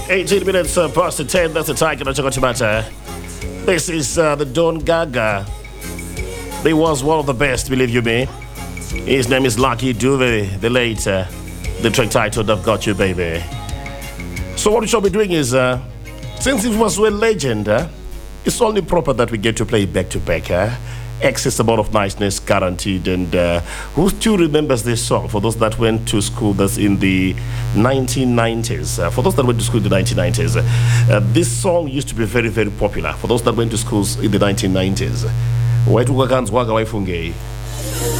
18 minutes past the 10. That's the time. This is the Don Gaga. He was one of the best, believe you me. His name is Lucky Dube, the late, the track titled I've Got You Baby. So what we shall be doing is, since it was a legend, it's only proper that we get to play back to back. Excess amount of niceness guaranteed. And who still remembers this song? For those that went to school, that's in the 1990s. For those that went to school in the 1990s, this song used to be very, very popular. For those that went to schools in the 1990s.